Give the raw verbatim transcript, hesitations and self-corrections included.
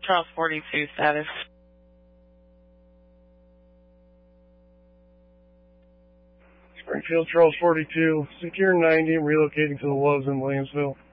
Charles forty-two status. Springfield, Charles forty-two, secure ninety, relocating to the Loves in Williamsville.